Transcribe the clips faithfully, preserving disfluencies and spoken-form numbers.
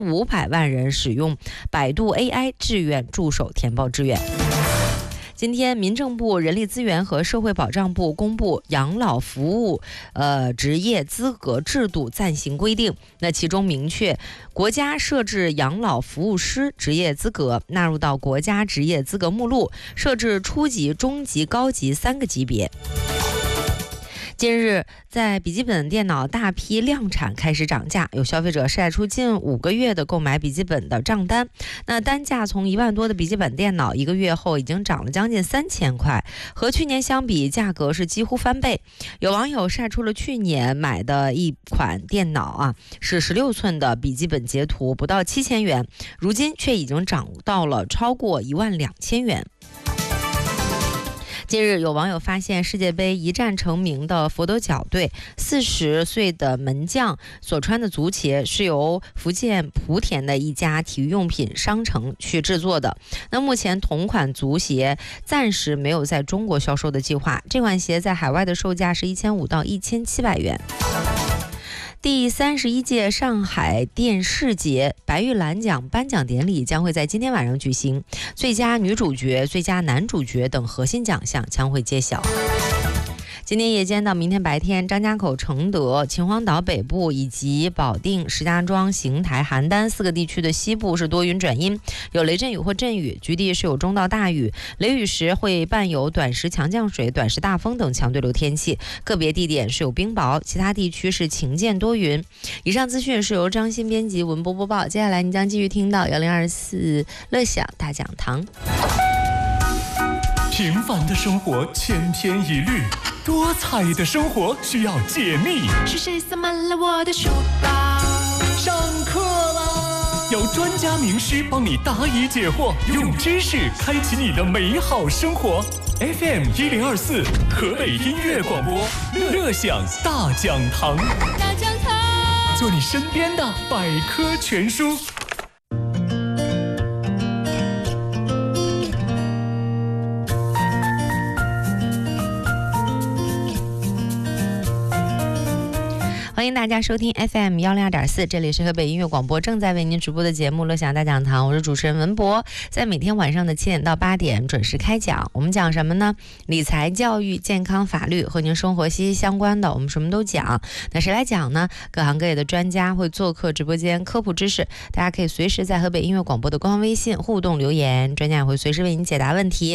五百万人使用百度 A I 志愿助手填报志愿。今天，民政部人力资源和社会保障部公布养老服务呃职业资格制度暂行规定。那其中明确，国家设置养老服务师职业资格纳入到国家职业资格目录，设置初级、中级、高级三个级别。近日，在笔记本电脑大批量产开始涨价，有消费者晒出近五个月的购买笔记本的账单。那单价从一万多的笔记本电脑，一个月后已经涨了将近三千块，和去年相比，价格是几乎翻倍。有网友晒出了去年买的一款电脑啊，是十六寸的笔记本截图，不到七千元，如今却已经涨到了超过一万两千元。近日，有网友发现世界杯一战成名的佛得角队四十岁的门将所穿的足鞋是由福建莆田的一家体育用品商城去制作的。那目前同款足鞋暂时没有在中国销售的计划，这款鞋在海外的售价是一千五到一千七百元。第三十一届上海电视节白玉兰奖颁奖典礼将会在今天晚上举行，最佳女主角、最佳男主角等核心奖项将会揭晓。今天夜间到明天白天，张家口、承德、秦皇岛北部以及保定、石家庄、邢台、邯郸四个地区的西部是多云转阴，有雷阵雨或阵雨，局地是有中到大雨，雷雨时会伴有短时强降水、短时大风等强对流天气，个别地点是有冰雹，其他地区是晴间多云。以上资讯是由张鑫编辑、文播播报。接下来你将继续听到幺零二四乐享大讲堂。 平凡的生活千篇一律，多彩的生活需要解密。 是谁塞满了我的书包？ 上课啦！有专家名师帮你答疑解惑，用知识开启你的美好生活。F M 一零二四，河北音乐广播，乐享大讲堂。 大讲堂， 做你身边的百科全书。 欢迎大家收听 F M 一零二点四，这里是河北音乐广播正在为您直播的节目《乐享大讲堂》，我是主持人文博，在每天晚上的七点到八点准时开讲。我们讲什么呢？理财、教育、健康、法律，和您生活息息相关的，我们什么都讲。那谁来讲呢？各行各业的专家会做客直播间科普知识，大家可以随时在河北音乐广播的官方微信互动留言，专家也会随时为您解答问题。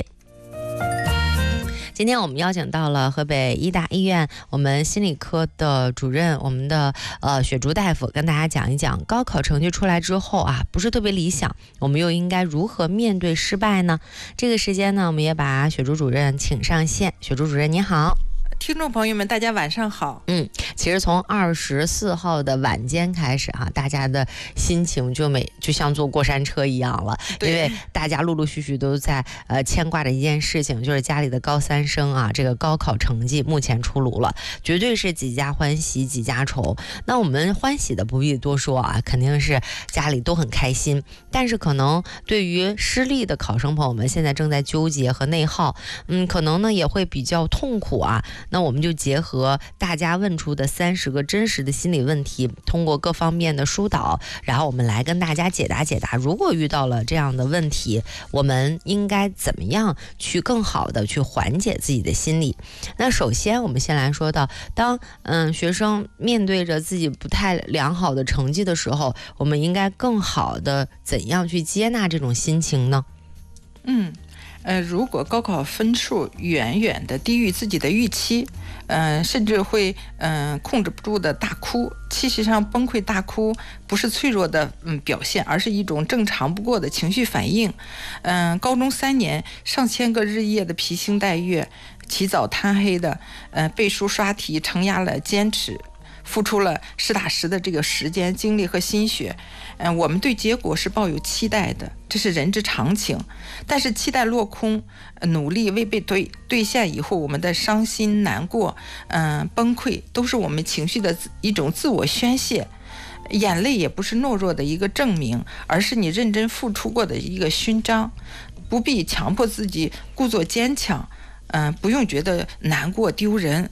今天我们邀请到了河北医大医院我们心理科的主任，我们的呃雪竹大夫，跟大家讲一讲高考成绩出来之后啊，不是特别理想，我们又应该如何面对失败呢？这个时间呢，我们也把雪竹主任请上线。雪竹主任您好。 听众朋友们，大家晚上好。 嗯，其实从二十四号的晚间开始哈、啊，大家的心情就每就像坐过山车一样了，因为大家陆陆续续都在呃牵挂着一件事情，就是家里的高三生啊，这个高考成绩目前出炉了，绝对是几家欢喜几家愁。那我们欢喜的不必多说啊，肯定是家里都很开心，但是可能对于失利的考生朋友们，现在正在纠结和内耗，嗯，可能呢也会比较痛苦啊。那我们就结合大家问出的三十个真实的心理问题，通过各方面的疏导，然后我们来跟大家解答解答，如果遇到了这样的问题，我们应该怎么样去更好的去缓解自己的心理。那首先我们先来说到，当嗯学生面对着自己不太良好的成绩的时候，我们应该更好的怎样去接纳这种心情呢？ 嗯呃，如果高考分数远远的低于自己的预期，嗯、呃，甚至会嗯、呃、控制不住的大哭，其实上崩溃大哭不是脆弱的嗯表现，而是一种正常不过的情绪反应。嗯、呃，高中三年上千个日夜的披星戴月，起早贪黑的，呃背书刷题，承压了坚持。付出了实打实的这个时间、精力和心血，嗯、呃，我们对结果是抱有期待的，这是人之常情。但是期待落空，呃、努力未被兑兑现以后，我们的伤心、难过、嗯、呃、崩溃，都是我们情绪的一种自我宣泄。眼泪也不是懦弱的一个证明，而是你认真付出过的一个勋章。不必强迫自己故作坚强，嗯、呃，不用觉得难过丢人。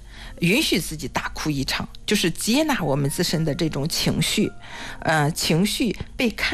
允许自己大哭一场，就是接纳我们自身的这种情绪，呃，情绪被看。